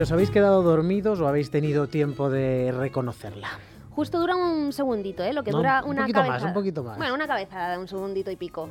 ¿Os habéis quedado dormidos o habéis tenido tiempo de reconocerla? Justo dura un segundito, ¿eh? Lo que No, dura un una poquito cabezada. más, un poquito más. Bueno, una cabezada de un segundito y pico.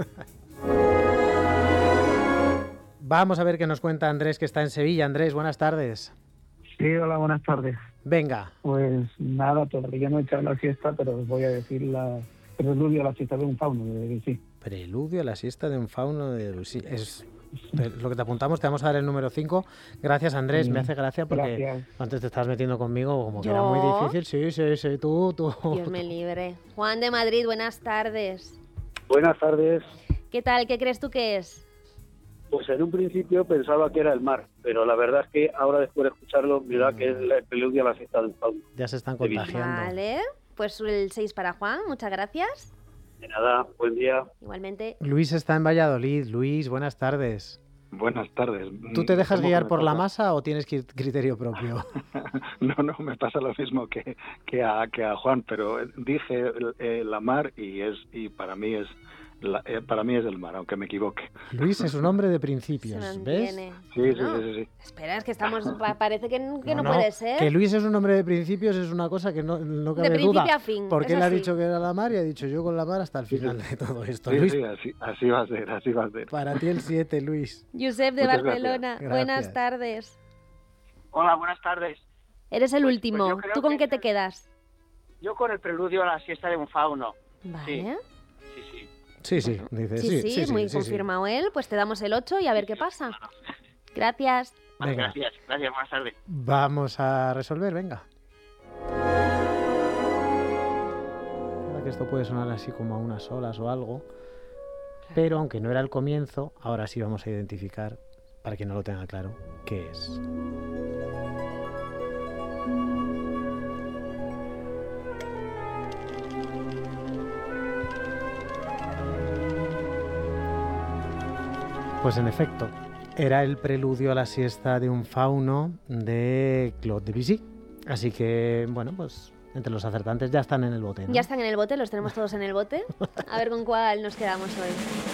Vamos a ver qué nos cuenta Andrés, que está en Sevilla. Andrés, buenas tardes. Sí, hola, buenas tardes. Venga. Pues nada, todavía no he echado la siesta, pero os voy a decir la preludio a la siesta de un fauno de Debussy. Preludio a la siesta de un fauno de Debussy. Es lo que te apuntamos, te vamos a dar el número 5. Gracias, Andrés, me hace gracia porque Gracias. antes te estabas metiendo conmigo como que ¿Yo? era muy difícil. Sí, tú. Dios me libre. Juan de Madrid, buenas tardes. Buenas tardes. ¿Qué tal? ¿Qué crees tú que es? Pues en un principio pensaba que era el mar, pero la verdad es que ahora después de escucharlo, mira que es el preludio a la siesta del fauno. Ya se están contagiando. Vale, pues el 6 para Juan, muchas gracias. De nada, buen día. Igualmente. Luis está en Valladolid. Luis, buenas tardes. Buenas tardes. ¿Tú te dejas ¿Cómo guiar me por la pasa? masa o tienes criterio propio? No, me pasa lo mismo que a Juan, pero dije la mar y para mí es el mar, aunque me equivoque. Luis es un hombre de Se principios, ¿ves? mantiene. Sí. Espera, es que estamos... parece que no No, puede ser. Que Luis es un hombre de principios es una cosa que no De cabe principio duda. a fin, Porque eso él ha sí. dicho que era la mar y ha dicho yo con la mar hasta el final de todo esto. Sí, Luis, así va a ser. para ti el 7, Luis. Josep de Muchas Barcelona, gracias. buenas Gracias. tardes. Hola, buenas tardes. Eres el último. yo creo ¿Tú con que qué es te el- quedas? Yo con el preludio a la siesta de un fauno. Vale. Sí. Sí, dice Sí, muy confirmado él. Pues te damos el 8 y a ver qué pasa. Gracias. Venga, Gracias, buenas tardes. vamos a resolver, venga. Ahora que esto puede sonar así como a unas olas o algo, pero aunque no era el comienzo, ahora sí vamos a identificar, para quien no lo tenga claro, qué es. Pues en efecto, era el preludio a la siesta de un fauno de Claude Debussy. Así que, bueno, pues entre los acertantes ya están en el bote, ¿no? Ya están en el bote, los tenemos todos en el bote. A ver con cuál nos quedamos hoy.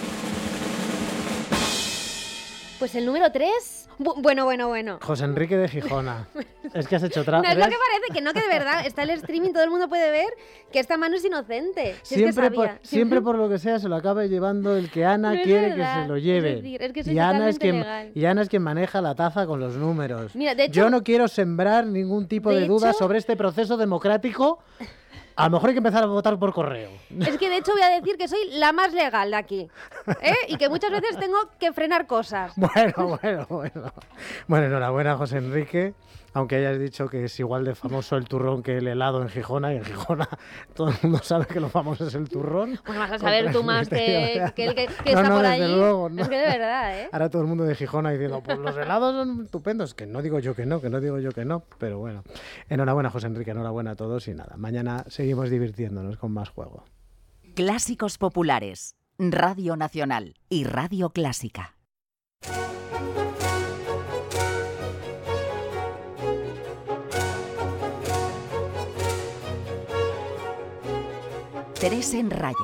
Pues el número 3. Bueno. José Enrique de Gijona. Es que has hecho No es lo que ¿ves? parece, que no, que de verdad está el streaming, todo el mundo puede ver que esta mano es inocente. Si es que sabía. Siempre por lo que sea se lo acaba llevando el que Ana No es quiere verdad, que se lo lleve. es decir, es que soy y Ana es totalmente legal. y Ana es quien maneja la taza con los números. Mira, de hecho- Yo no quiero sembrar ningún tipo de de duda hecho- sobre este proceso democrático. A lo mejor hay que empezar a votar por correo. Es que de hecho voy a decir que soy la más legal de aquí. Y que muchas veces tengo que frenar cosas. Bueno. Bueno, enhorabuena, José Enrique. Aunque hayas dicho que es igual de famoso el turrón que el helado en Gijona, y en Gijona todo el mundo sabe que lo famoso es el turrón. Pues vas a saber Contra tú el más Ministerio que el que No, está por desde allí. luego, no. Es que de verdad, ¿eh? Ahora todo el mundo de Gijona diciendo, pues los helados son estupendos. Que no digo yo que no, pero bueno. Enhorabuena, José Enrique, enhorabuena a todos y nada. Mañana seguimos divirtiéndonos con más juego. Clásicos populares, Radio Nacional y Radio Clásica. Tres en raya.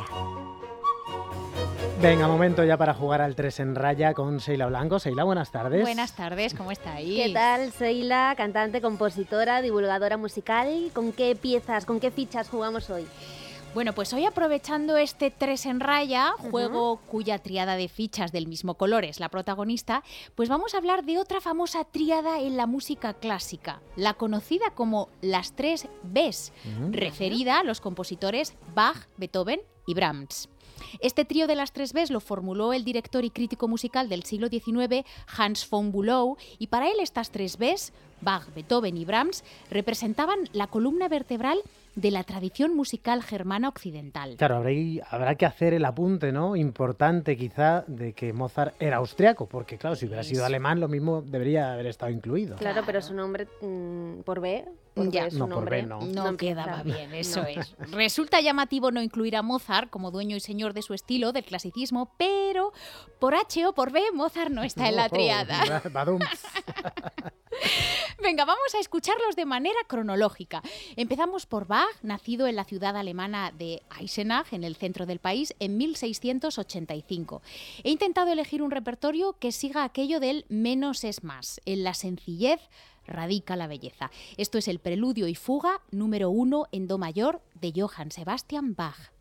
Venga, momento ya para jugar al 3 en raya con Seila Blanco. Seila, buenas tardes. Buenas tardes, ¿cómo estáis? ¿Qué tal, Seila? Cantante, compositora, divulgadora musical. ¿Con qué piezas, con qué fichas jugamos hoy? Bueno, pues hoy aprovechando este 3 en raya, juego cuya tríada de fichas del mismo color es la protagonista, pues vamos a hablar de otra famosa tríada en la música clásica, la conocida como las 3 Bs, referida a los compositores Bach, Beethoven y Brahms. Este trío de las 3 Bs lo formuló el director y crítico musical del siglo XIX, Hans von Bülow, y para él estas 3 Bs, Bach, Beethoven y Brahms, representaban la columna vertebral de la tradición musical germana occidental. Claro, habrá que hacer el apunte, ¿no? Importante quizá de que Mozart era austriaco, porque claro, si hubiera sido alemán lo mismo debería haber estado incluido. Claro, pero su nombre por B, porque Ya. es su No, por nombre B no. No empieza. quedaba bien, eso No. es. Resulta llamativo no incluir a Mozart como dueño y señor de su estilo, del clasicismo, pero por H o por B, Mozart no está en la triada. Badum. Venga, vamos a escucharlos de manera cronológica. Empezamos por Bach, nacido en la ciudad alemana de Eisenach, en el centro del país, en 1685. He intentado elegir un repertorio que siga aquello del menos es más, en la sencillez radica la belleza. Esto es el Preludio y Fuga número 1 en Do mayor de Johann Sebastian Bach.